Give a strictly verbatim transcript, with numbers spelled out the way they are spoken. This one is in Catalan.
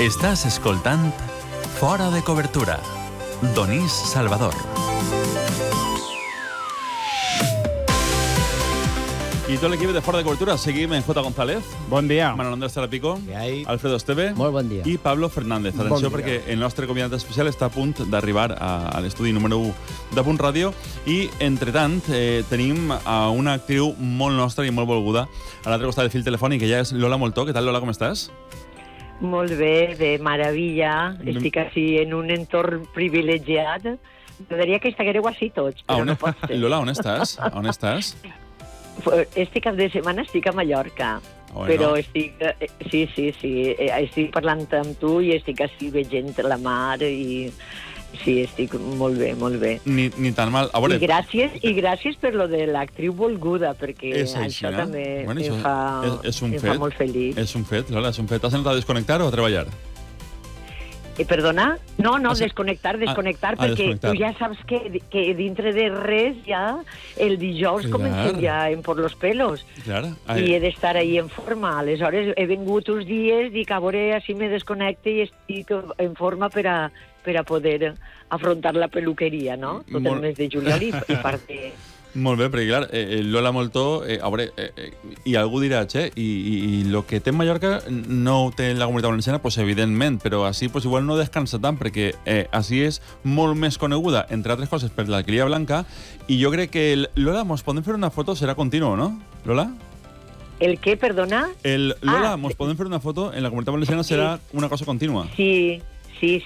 Estàs escoltant Fora de Cobertura. Donís Salvador. I tot l'equip de Fora de Cobertura seguim en J. González. Bon dia. Manuel Andrés Tarapico. Què hay? Alfredo Esteve. Molt bon dia. I Pablo Fernández. Atenció, Bon dia. perquè el nostre convidat especial està a punt d'arribar a, a l'estudi número u de Punt Ràdio i, entretant, eh, tenim a una actriu molt nostra i molt volguda a l'altre costat del fil telefònic, que ja és Lola Moltó. Què tal, Lola, com estàs? Molt bé, de meravella. Estic així en un entorn privilegiat. M'agradaria que estiguéreu així tots, però on, no pot ser. Lola, on estàs? On estàs? Este cap de setmana estic a Mallorca, Bueno. però estic... eh, Sí, sí, sí, eh, estic parlant amb tu i estic així veient la mar i... Sí, estic molt bé, molt bé. Ni, ni tan mal. A veure, I gràcies, i gràcies per lo de l'actriu volguda, perquè És així, això no? també Bueno, em, això fa, és- és un em fet. fa molt feliç. és un fet, Lola, és un fet. T'has anat a desconnectar o a treballar? Eh, perdona? No, no, Ah, sí. desconnectar, desconnectar, Ah, ah, perquè desconnectar. tu ja saps que, que dintre de res ja el dijous Clar. comencem ja en por los pelos Clar. i he d'estar ahí en forma. Aleshores he vingut uns dies, dic, a veure, així me desconnecte i estic en forma per a, per a poder afrontar la peluqueria, no? Tot Molt- el mes de juliol i, i part de... Molt bé, perquè clar, eh, Lola Moltó, eh, a veure, eh, eh, i algú dirà, che, i, i, i lo que té en Mallorca no ho té en la Comunitat Valenciana, pues, evidentment, però així pues, igual no descansa tant, perquè eh, així és molt més coneguda, entre altres coses, per l'alqueria blanca, i jo crec que, el, Lola, mos podem fer una foto, serà continu, no? Lola? El què, perdona? El, Lola, Ah, mos sí. podem fer una foto, en la Comunitat Valenciana serà una cosa contínua. Sí, sí,